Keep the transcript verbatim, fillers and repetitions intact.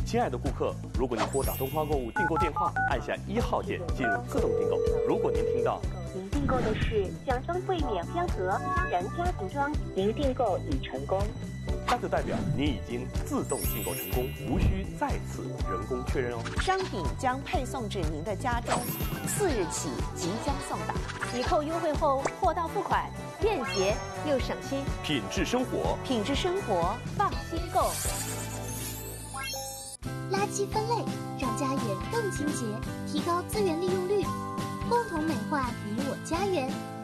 亲爱的顾客，如果您拨打东方购物订购电话，按下一号键进入自动订购。如果您听到您订购的是奖装柜免香盒他人家庭装，您订购已成功， 那就代表您已经自动订购成功，无需再次人工确认哦。 商品将配送至您的家中，四日起即将送达。抵扣优惠后，货到付款，便捷又省心。 品质生活， 品质生活，放心购。 垃圾分类，让家园更清洁，提高资源利用率，共同美化你我家园。